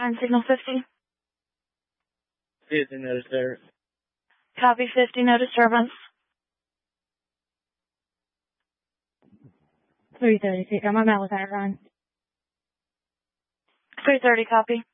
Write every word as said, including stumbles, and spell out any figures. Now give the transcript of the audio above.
On signal fifty. fifty, no disturbance. Copy fifty, no disturbance. three thirty, take on my Malachi run. three thirty, copy.